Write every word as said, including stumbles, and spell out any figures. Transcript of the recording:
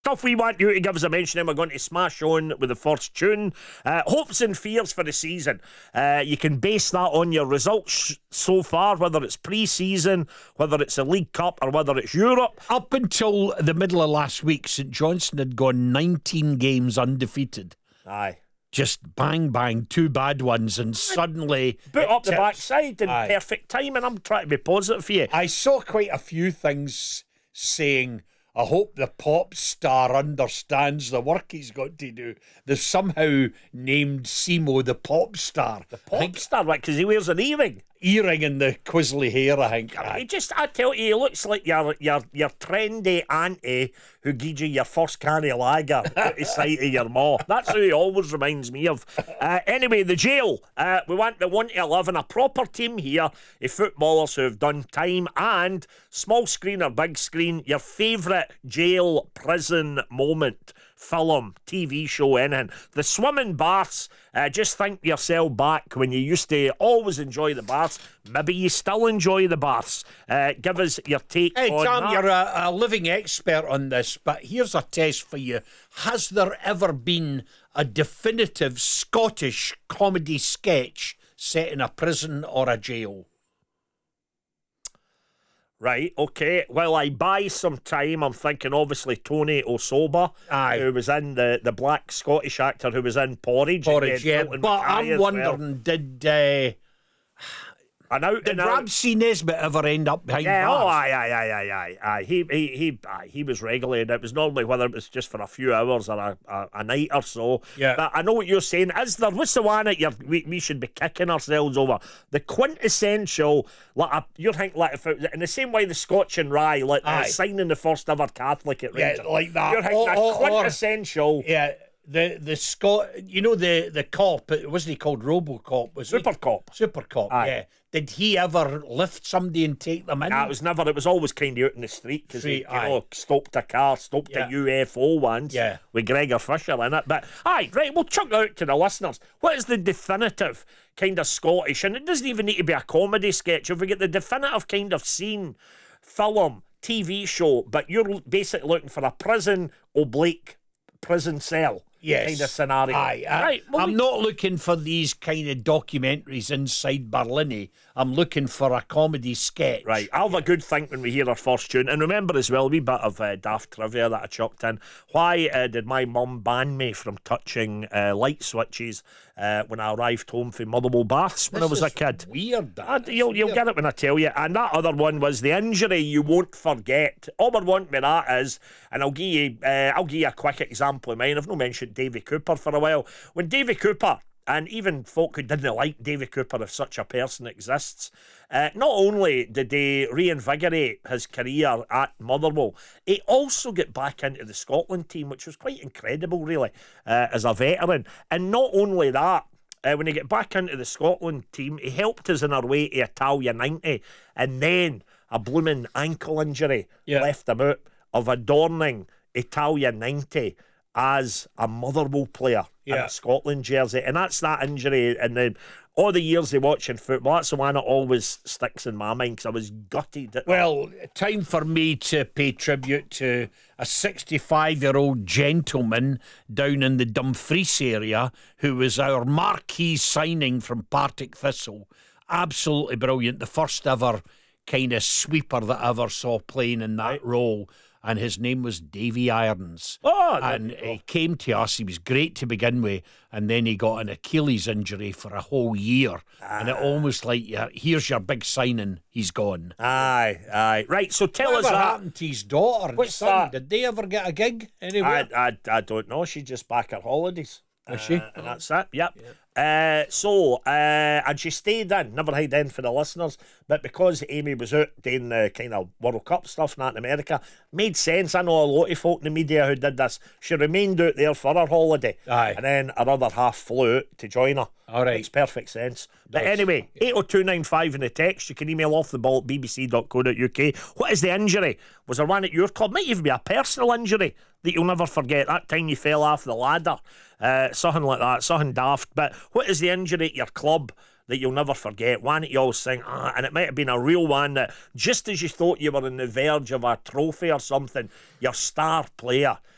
Stuff we want you to give us a mention, and we're going to smash on with the first tune. Uh, hopes and fears for the season. Uh, you can base that on your results so far, whether it's pre-season, whether it's a League Cup, or whether it's Europe. Up until the middle of last week, St Johnstone had gone nineteen games undefeated. Aye. Just bang, bang, two bad ones, and suddenly... Boot up the tips. backside in Aye. perfect time, and I'm trying to be positive for you. I saw quite a few things saying, I hope the pop star understands the work he's got to do. They've somehow named Simo the pop star. The Pop star, right? Because he wears an earring. Earring and the quizzly hair, I think. He just, I tell you, he looks like your your your trendy auntie who gives you your first can of lager out the sight of your maw. That's who he always reminds me of. Uh, anyway, the jail. Uh, we want the one to eleven, a proper team here of footballers who have done time, and small screen or big screen, your favourite jail prison moment. Film, T V show, anything. The swimming baths, uh, just think to yourself back when you used to always enjoy the baths. Maybe you still enjoy the baths. Uh, give us your take Hey, on Tom, that. you're a, a living expert on this, but here's a test for you. Has there ever been a definitive Scottish comedy sketch set in a prison or a jail? Right, okay. Well, I buy some time. I'm thinking, obviously, Tony Osoba, Aye. who was in the, the black Scottish actor who was in Porridge. Porridge, yeah. Milton But Mackay I'm as wondering, well. did... Uh, An out Did and out- Ramsey Nesbitt ever end up behind Yeah, bars? oh, aye, aye, aye, aye, aye, aye. He, he, he, aye, he was regularly, and it was normally whether it was just for a few hours or a, a, a night or so. Yeah. But I know what you're saying. Is there, what's the one that you're, we, we should be kicking ourselves over? The quintessential, like a, you're thinking, like, if it, in the same way the Scotch and Rye, like uh, Aye. signing the first ever Catholic at Yeah, Rangers. like that. You're thinking Or- a or- or- quintessential Yeah, the the Scot, you know the the cop, wasn't he called RoboCop? Was Super he? Cop. Super Cop. Aye. Yeah. Did he ever lift somebody and take them in? Nah, it was never, it was always kind of out in the street because he, Street, you know, aye. stopped a car, stopped Yeah. a U F O once Yeah. with Gregor Fisher in it. But, aye, right, we'll chuck out to the listeners. What is the definitive kind of Scottish, and it doesn't even need to be a comedy sketch, if we get the definitive kind of scene, film, T V show, but you're basically looking for a prison oblique prison cell Yes. kind of scenario. Aye, I, right, well, I'm we- not looking for these kind of documentaries inside Berlin. I'm looking for a comedy sketch. Right, I'll have a good think when we hear our first tune. And remember as well, a wee bit of uh, daft trivia that I chucked in. Why uh, did my mum ban me from touching uh, light switches uh, when I arrived home from Motherwell Baths when I was This a is kid? Weird. that Uh, is you'll, you'll weird. get it when I tell you. And that other one was the injury you won't forget. All I want with that is, and I'll give you, uh, I'll give you a quick example of mine. I've not mentioned Davy Cooper for a while. When Davy Cooper, and even folk who didn't like Davy Cooper, if such a person exists, uh, not only did he reinvigorate his career at Motherwell, he also got back into the Scotland team, which was quite incredible, really, uh, as a veteran. And not only that, Uh, when he got back into the Scotland team, he helped us in our way to Italia ninety, and then a blooming ankle injury Yeah. left him out of adorning Italia ninety as a Motherwell player in Yeah. a Scotland jersey. And that's that injury, and the all the years of watching football, that's the one that always sticks in my mind, because I was gutted at Well, time for me to pay tribute to a sixty-five-year-old gentleman down in the Dumfries area who was our marquee signing from Partick Thistle. Absolutely brilliant. The first ever kind of sweeper that I ever saw playing in that role. And his name was Davy Irons. Oh, there and you go. he came to us. He was great to begin with, and then he got an Achilles injury for a whole year. And it almost like, yeah, here's your big signing. He's gone. Aye, aye. Right, so tell us Whatever that. happened to his daughter and What's son? that? Did they ever get a gig anywhere? I, I, I don't know. She's just back her holidays. Is she? Uh, and that's it, yep. Uh, so, uh, and she stayed in, never hid in for the listeners, but because Amy was out doing the kind of World Cup stuff and that in America, made sense. I know a lot of folk in the media who did this. She remained out there for her holiday. Aye. And then her other half flew out to join her. All right. Makes perfect sense. But Does. anyway, eight oh two nine five in the text. You can email off the ball at b b c dot co dot u k. What is the injury? Was there one at your club? Might even be a personal injury that you'll never forget. That time you fell off the ladder. Uh, something like that. Something daft. But what is the injury at your club that you'll never forget? One that you always think, ah, and it might have been a real one that just as you thought you were on the verge of a trophy or something, your star player